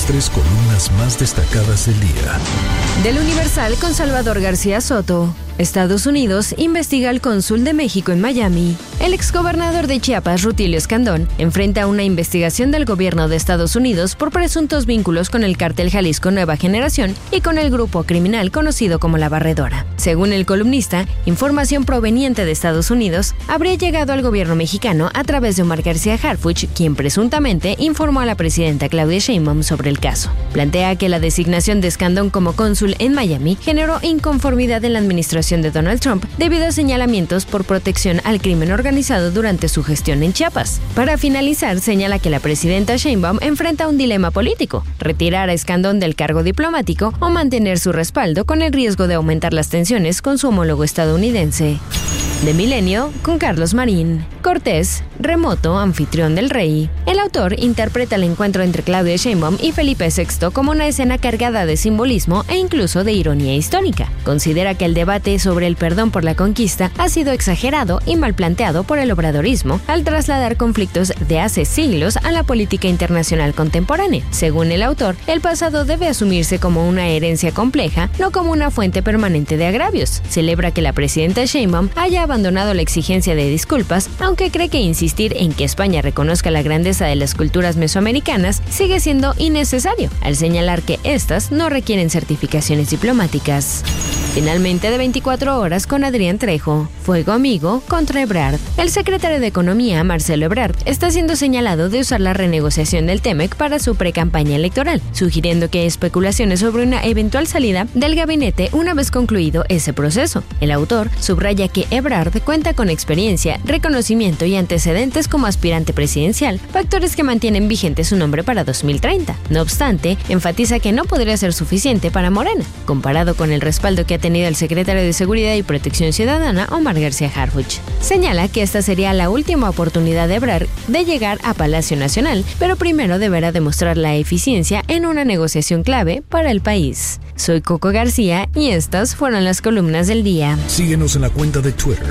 3 columnas más destacadas del día. Del Universal con Salvador García Soto. Estados Unidos investiga al cónsul de México en Miami. El exgobernador de Chiapas, Rutilio Escandón, enfrenta una investigación del gobierno de Estados Unidos por presuntos vínculos con el cártel Jalisco Nueva Generación y con el grupo criminal conocido como La Barredora. Según el columnista, información proveniente de Estados Unidos habría llegado al gobierno mexicano a través de Omar García Harfuch, quien presuntamente informó a la presidenta Claudia Sheinbaum sobre el caso. Plantea que la designación de Escandón como cónsul en Miami generó inconformidad en la administración de Donald Trump debido a señalamientos por protección al crimen organizado durante su gestión en Chiapas. Para finalizar, señala que la presidenta Sheinbaum enfrenta un dilema político: retirar a Escandón del cargo diplomático o mantener su respaldo con el riesgo de aumentar las tensiones con su homólogo estadounidense. De Milenio, con Carlos Marín. Cortés, remoto anfitrión del rey. El autor interpreta el encuentro entre Claudia Sheinbaum y Felipe VI como una escena cargada de simbolismo e incluso de ironía histórica. Considera que el debate sobre el perdón por la conquista ha sido exagerado y mal planteado por el obradorismo al trasladar conflictos de hace siglos a la política internacional contemporánea. Según el autor, el pasado debe asumirse como una herencia compleja, no como una fuente permanente de agravios. Celebra que la presidenta Sheinbaum haya abandonado la exigencia de disculpas, aunque cree que insistir en que España reconozca la grandeza de las culturas mesoamericanas sigue siendo innecesario, al señalar que estas no requieren certificaciones diplomáticas. Finalmente, de 24 horas con Adrián Trejo. Fuego amigo contra Ebrard. El secretario de Economía, Marcelo Ebrard, está siendo señalado de usar la renegociación del TEMEC para su precampaña electoral, sugiriendo que hay especulaciones sobre una eventual salida del gabinete una vez concluido ese proceso. El autor subraya que Ebrard cuenta con experiencia, reconocimiento y antecedentes como aspirante presidencial, factores que mantienen vigente su nombre para 2030. No obstante, enfatiza que no podría ser suficiente para Morena, comparado con el respaldo que ha tenido el secretario de Seguridad y Protección Ciudadana, Omar García Harfuch. Señala que esta sería la última oportunidad de Ebrard de llegar a Palacio Nacional, pero primero deberá demostrar la eficiencia en una negociación clave para el país. Soy Coco García y estas fueron las columnas del día. Síguenos en la cuenta de Twitter,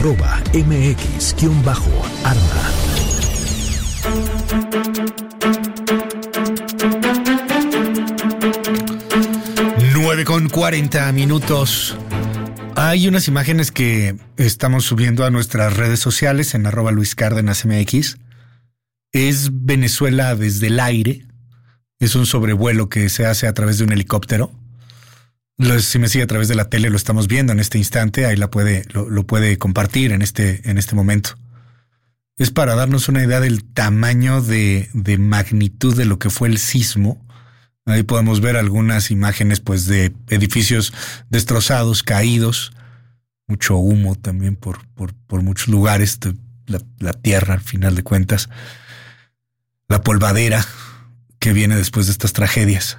@mx_arma. 9:40. Hay unas imágenes que estamos subiendo a nuestras redes sociales en @LuisCárdenasMX. Es Venezuela desde el aire. Es un sobrevuelo que se hace a través de un helicóptero. Si me sigue a través de la tele, lo estamos viendo en este instante. Ahí lo puede compartir en este momento. Es para darnos una idea del tamaño de magnitud de lo que fue el sismo. Ahí podemos ver algunas imágenes pues de edificios destrozados, caídos, mucho humo también por muchos lugares, la tierra al final de cuentas, la polvadera que viene después de estas tragedias.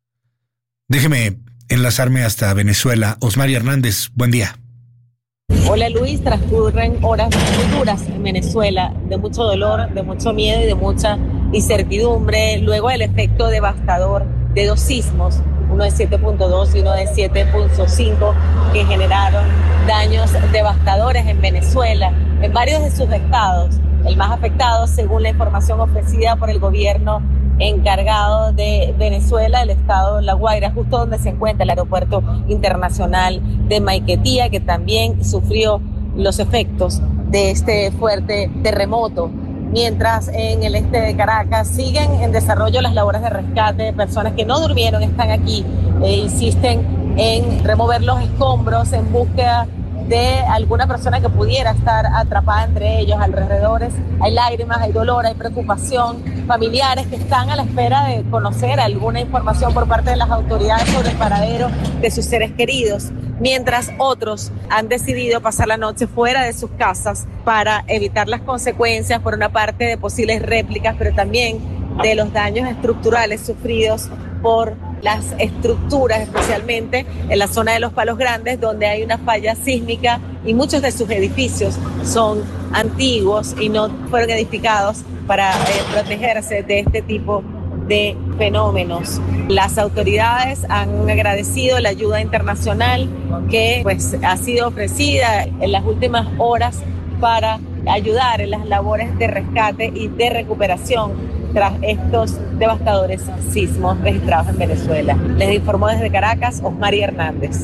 Déjeme enlazarme hasta Venezuela. Osmari Hernández, buen día. Hola Luis, transcurren horas muy duras en Venezuela, de mucho dolor, de mucho miedo y de mucha incertidumbre, luego del efecto devastador de dos sismos, uno de 7.2 y uno de 7.5, que generaron daños devastadores en Venezuela, en varios de sus estados. El más afectado, según la información ofrecida por el gobierno encargado de Venezuela, el estado de La Guaira, justo donde se encuentra el aeropuerto internacional de Maiquetía, que también sufrió los efectos de este fuerte terremoto. Mientras en el este de Caracas siguen en desarrollo las labores de rescate de personas que no durmieron, están aquí e insisten en remover los escombros en búsqueda de alguna persona que pudiera estar atrapada entre ellos. Alrededores hay lágrimas, hay dolor, hay preocupación, familiares que están a la espera de conocer alguna información por parte de las autoridades sobre el paradero de sus seres queridos, mientras otros han decidido pasar la noche fuera de sus casas para evitar las consecuencias, por una parte, de posibles réplicas, pero también de los daños estructurales sufridos por las estructuras, especialmente en la zona de los Palos Grandes, donde hay una falla sísmica y muchos de sus edificios son antiguos y no fueron edificados para protegerse de este tipo de fenómenos. Las autoridades han agradecido la ayuda internacional que pues ha sido ofrecida en las últimas horas para ayudar en las labores de rescate y de recuperación tras estos devastadores sismos registrados en Venezuela. Les informó desde Caracas Osmari Hernández.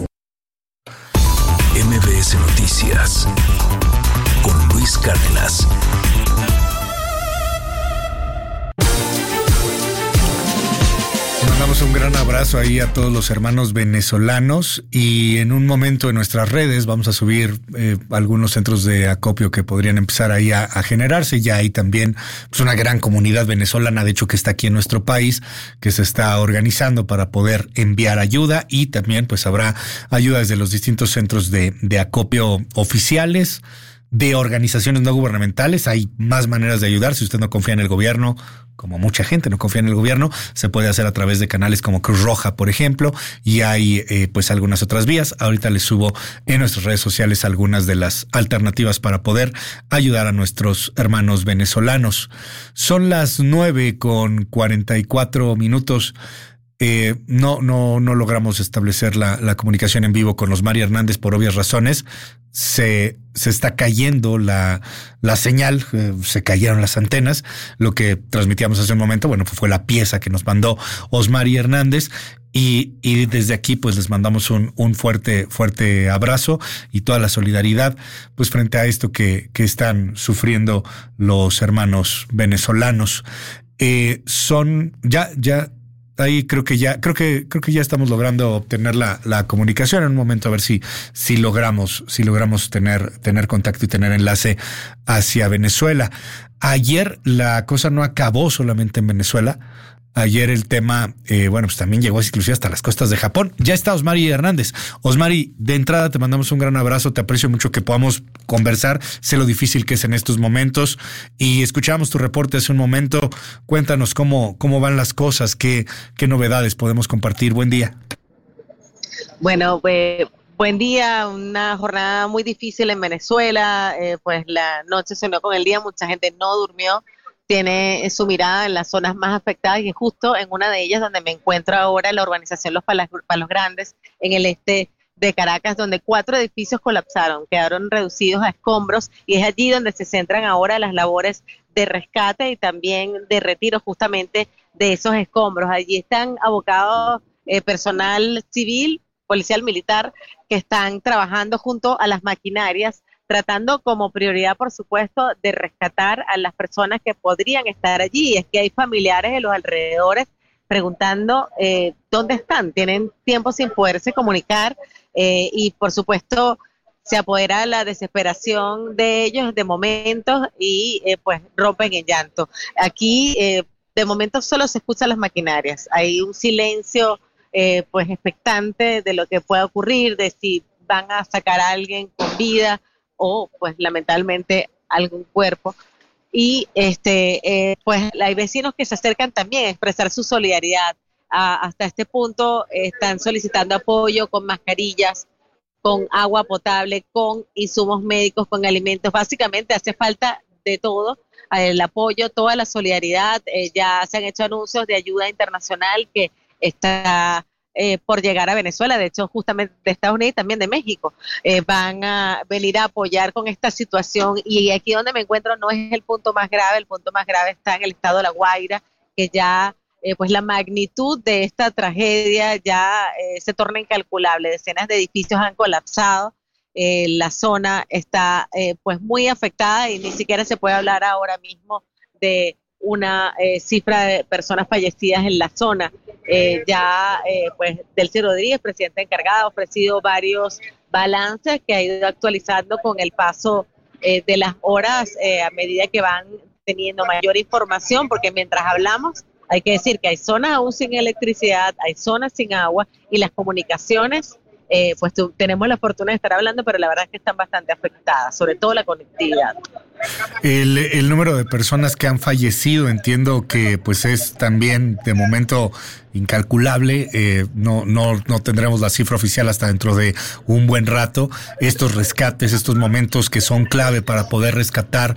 MBS Noticias con Luis Cárdenas. Mandamos un gran abrazo ahí a todos los hermanos venezolanos, y en un momento en nuestras redes vamos a subir algunos centros de acopio que podrían empezar ahí a generarse. Ya hay también pues, una gran comunidad venezolana, de hecho, que está aquí en nuestro país, que se está organizando para poder enviar ayuda, y también pues habrá ayuda desde los distintos centros de acopio oficiales, de organizaciones no gubernamentales. Hay más maneras de ayudar. Si usted no confía en el gobierno, como mucha gente no confía en el gobierno, se puede hacer a través de canales como Cruz Roja, por ejemplo, y hay pues algunas otras vías. Ahorita les subo en nuestras redes sociales algunas de las alternativas para poder ayudar a nuestros hermanos venezolanos. Son las 9:44. No logramos establecer la comunicación en vivo con Osmari Hernández por obvias razones. Se está cayendo la señal, se cayeron las antenas. Lo que transmitíamos hace un momento, bueno, fue la pieza que nos mandó Osmari Hernández, y desde aquí pues les mandamos un fuerte abrazo y toda la solidaridad pues frente a esto que están sufriendo los hermanos venezolanos. Ahí creo que ya estamos logrando obtener la comunicación en un momento, a ver si logramos tener contacto y tener enlace hacia Venezuela. Ayer la cosa no acabó solamente en Venezuela. Ayer el tema, pues también llegó inclusive hasta las costas de Japón. Ya está Osmari Hernández. Osmari, de entrada te mandamos un gran abrazo, te aprecio mucho que podamos conversar, sé lo difícil que es en estos momentos, y escuchamos tu reporte hace un momento. Cuéntanos cómo van las cosas, qué novedades podemos compartir. Buen día. Bueno, buen día, una jornada muy difícil en Venezuela, pues la noche se unió con el día, mucha gente no durmió, tiene su mirada en las zonas más afectadas, y justo en una de ellas donde me encuentro ahora, la urbanización Los Palos Grandes, en el este de Caracas, donde 4 edificios colapsaron, quedaron reducidos a escombros, y es allí donde se centran ahora las labores de rescate y también de retiro justamente de esos escombros. Allí están abocados personal civil, policial, militar, que están trabajando junto a las maquinarias, tratando como prioridad, por supuesto, de rescatar a las personas que podrían estar allí. Y es que hay familiares de los alrededores preguntando dónde están, tienen tiempo sin poderse comunicar, y por supuesto se apodera la desesperación de ellos de momentos, y pues rompen en llanto. Aquí de momento solo se escuchan las maquinarias, hay un silencio pues expectante de lo que pueda ocurrir, de si van a sacar a alguien con vida o pues lamentablemente algún cuerpo. Y pues hay vecinos que se acercan también a expresar su solidaridad. Hasta este punto están solicitando apoyo con mascarillas, con agua potable, con insumos médicos, con alimentos. Básicamente hace falta de todo, el apoyo, toda la solidaridad. Ya se han hecho anuncios de ayuda internacional que está por llegar a Venezuela, de hecho justamente de Estados Unidos y también de México, van a venir a apoyar con esta situación. Y aquí donde me encuentro no es el punto más grave, el punto más grave está en el estado de La Guaira, que ya pues la magnitud de esta tragedia ya se torna incalculable. Decenas de edificios han colapsado, la zona está pues muy afectada, y ni siquiera se puede hablar ahora mismo de una cifra de personas fallecidas en la zona. Pues Delcy Rodríguez, presidente encargada, ha ofrecido varios balances que ha ido actualizando con el paso de las horas, a medida que van teniendo mayor información, porque mientras hablamos hay que decir que hay zonas aún sin electricidad, hay zonas sin agua, y las comunicaciones pues tenemos la fortuna de estar hablando, pero la verdad es que están bastante afectadas, sobre todo la conectividad. El número de personas que han fallecido, entiendo que pues es también de momento incalculable. No tendremos la cifra oficial hasta dentro de un buen rato. Estos rescates, estos momentos que son clave para poder rescatar